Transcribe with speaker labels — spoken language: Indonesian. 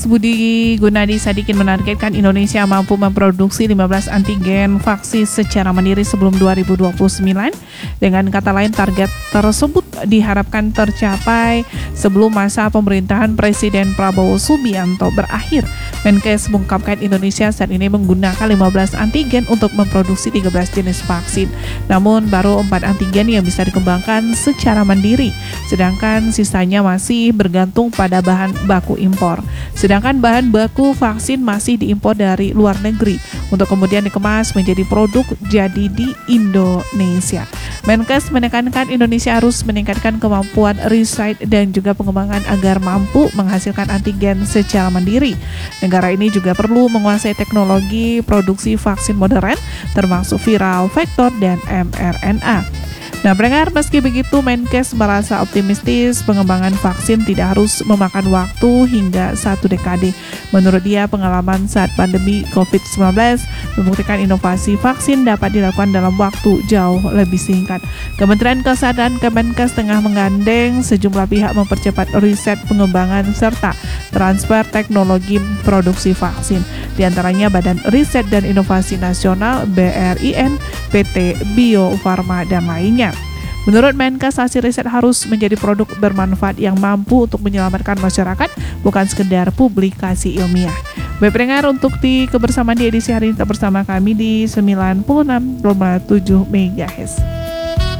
Speaker 1: Budi Gunadi Sadikin menargetkan Indonesia mampu memproduksi 15 antigen vaksin secara mandiri sebelum 2029. Dengan kata lain, target tersebut diharapkan tercapai sebelum masa pemerintahan Presiden Prabowo Subianto berakhir. Menkes mengungkapkan Indonesia saat ini menggunakan 15 antigen untuk memproduksi 13 jenis vaksin. Namun baru 4 antigen yang bisa dikembangkan secara mandiri, sedangkan sisanya masih bergantung pada bahan baku impor. Sedangkan bahan baku vaksin masih diimpor dari luar negeri untuk kemudian dikemas menjadi produk jadi di Indonesia. Menkes menekankan Indonesia harus meningkatkan kemampuan riset dan juga pengembangan agar mampu menghasilkan antigen secara mandiri. Negara ini juga perlu menguasai teknologi produksi vaksin modern termasuk viral vektor dan mRNA. Nah, pendengar, meski begitu Menkes merasa optimistis pengembangan vaksin tidak harus memakan waktu hingga 1 dekade. Menurut dia, pengalaman saat pandemi COVID-19 membuktikan inovasi vaksin dapat dilakukan dalam waktu jauh lebih singkat. Kementerian Kesehatan Kemenkes tengah menggandeng sejumlah pihak mempercepat riset pengembangan serta transfer teknologi produksi vaksin. Di antaranya Badan Riset dan Inovasi Nasional BRIN, PT Bio Farma, dan lainnya. Menurut Menkes, hasil riset harus menjadi produk bermanfaat yang mampu untuk menyelamatkan masyarakat, bukan sekedar publikasi ilmiah. Baik pendengar, untuk di kebersamaan di edisi hari ini tetap bersama kami di 96,7 MHz.